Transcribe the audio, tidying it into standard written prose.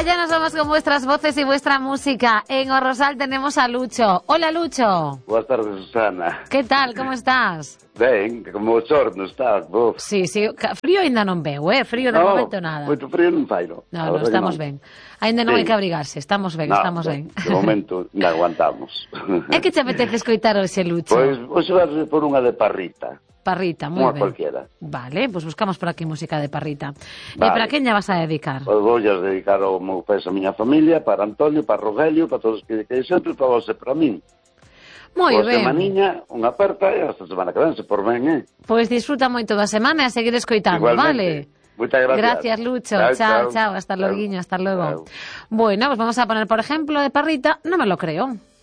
ya nos vamos con vuestras voces y vuestra música. En O Rosal tenemos a Lucho. Hola, Lucho. Boas tardes, Susana. Que tal, como estás? Ben, como o xorno está. Sí, frío ainda non veo, frío de momento nada. Moito frío non fai, non. No, estamos ben. Ainda non hai que abrigarse, estamos ben, estamos ben. De momento, non aguantamos. É que te apetece escoitar hoxe, Lucho? Pois, hoxe vas por unha de Parrita. Parrita, moi ben. Unha cualquiera. Vale, pois buscamos por aquí música de Parrita. Vale. E para quen lla vas a dedicar? Pois vou a dedicar ao meu pés a miña familia, para Antonio, para Rogelio, para todos os que sempre, para vos e para min. Moi ben. Semaniña, unha aperta e hasta semana que ven, se por ben, Pois disfruta moito da semana e a seguir escoitando, igualmente. Vale? Muchas gracias. Gracias, Lucho. Chao. Hasta luego. Bueno, pues vamos a poner, por ejemplo, de Parrita, No me lo creo.